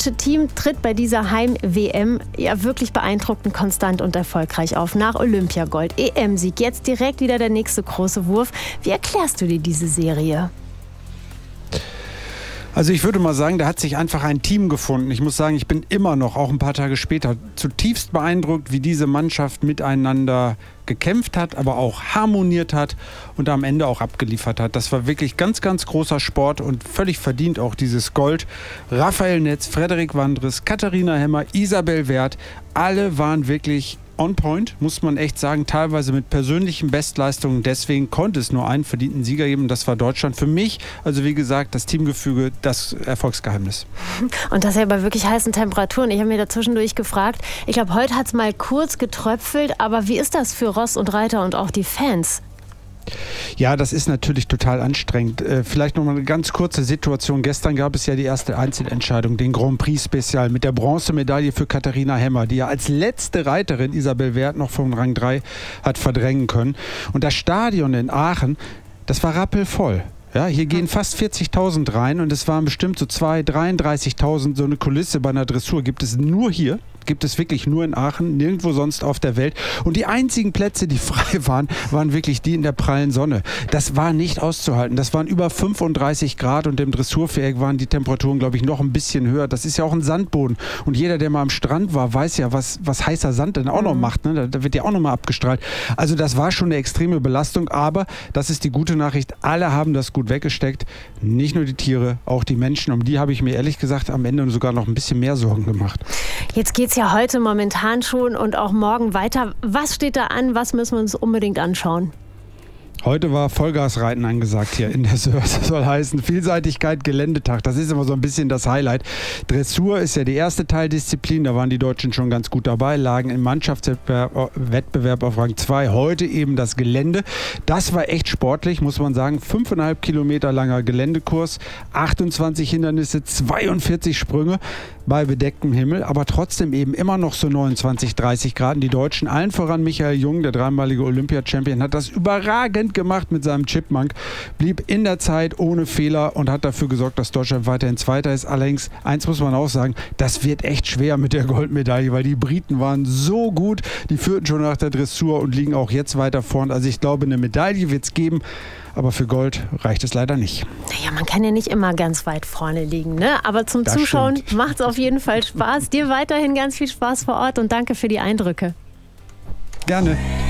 deutsche Team tritt bei dieser Heim-WM ja wirklich beeindruckend konstant und erfolgreich auf. Nach Olympiagold, EM-Sieg, jetzt direkt wieder der nächste große Wurf. Wie erklärst du dir diese Serie? Also ich würde mal sagen, da hat sich einfach ein Team gefunden. Ich muss sagen, ich bin immer noch, auch ein paar Tage später, zutiefst beeindruckt, wie diese Mannschaft miteinander gekämpft hat, aber auch harmoniert hat und am Ende auch abgeliefert hat. Das war wirklich ganz, ganz großer Sport und völlig verdient auch dieses Gold. Raphael Netz, Frederik Wandres, Katharina Hemmer, Isabel Werth, alle waren wirklich on point, muss man echt sagen, teilweise mit persönlichen Bestleistungen. Deswegen konnte es nur einen verdienten Sieger geben. Das war Deutschland. Für mich, also wie gesagt, das Teamgefüge, das Erfolgsgeheimnis. Und das ja bei wirklich heißen Temperaturen. Ich habe mir dazwischendurch gefragt, ich glaube, heute hat es mal kurz getröpfelt, aber wie ist das für Ross und Reiter und auch die Fans? Ja, das ist natürlich total anstrengend. Vielleicht noch mal eine ganz kurze Situation. Gestern gab es ja die erste Einzelentscheidung, den Grand Prix Special mit der Bronzemedaille für Katharina Hemmer, die ja als letzte Reiterin Isabel Werth noch vom Rang 3 hat verdrängen können. Und das Stadion in Aachen, das war rappelvoll. Ja, hier gehen fast 40.000 rein und es waren bestimmt so 33.000. So eine Kulisse bei einer Dressur gibt es nur hier. Gibt es wirklich nur in Aachen, nirgendwo sonst auf der Welt. Und die einzigen Plätze, die frei waren, waren wirklich die in der prallen Sonne. Das war nicht auszuhalten. Das waren über 35 Grad und im Dressurviereck waren die Temperaturen, glaube ich, noch ein bisschen höher. Das ist ja auch ein Sandboden. Und jeder, der mal am Strand war, weiß ja, was heißer Sand dann auch noch macht. Ne? Da wird ja auch noch mal abgestrahlt. Also das war schon eine extreme Belastung. Aber das ist die gute Nachricht. Alle haben das gut weggesteckt. Nicht nur die Tiere, auch die Menschen. Um die habe ich mir ehrlich gesagt am Ende sogar noch ein bisschen mehr Sorgen gemacht. Jetzt geht's ja heute momentan schon und auch morgen weiter. Was steht da an? Was müssen wir uns unbedingt anschauen? Heute war Vollgasreiten angesagt hier in der Söhr. Das soll heißen Vielseitigkeit, Geländetag. Das ist immer so ein bisschen das Highlight. Dressur ist ja die erste Teildisziplin. Da waren die Deutschen schon ganz gut dabei, lagen im Mannschaftswettbewerb auf Rang 2. Heute eben das Gelände. Das war echt sportlich, muss man sagen. 5,5 Kilometer langer Geländekurs, 28 Hindernisse, 42 Sprünge bei bedecktem Himmel, aber trotzdem eben immer noch so 29, 30 Grad. Die Deutschen, allen voran Michael Jung, der dreimalige Olympia-Champion, hat das überragend gemacht mit seinem Chipmunk, blieb in der Zeit ohne Fehler und hat dafür gesorgt, dass Deutschland weiterhin Zweiter ist. Allerdings, eins muss man auch sagen, das wird echt schwer mit der Goldmedaille, weil die Briten waren so gut, die führten schon nach der Dressur und liegen auch jetzt weiter vorn. Also ich glaube, eine Medaille wird es geben, aber für Gold reicht es leider nicht. Naja, man kann ja nicht immer ganz weit vorne liegen, ne? Aber zum Zuschauen macht es auf jeden Fall Spaß. Dir weiterhin ganz viel Spaß vor Ort und danke für die Eindrücke. Gerne.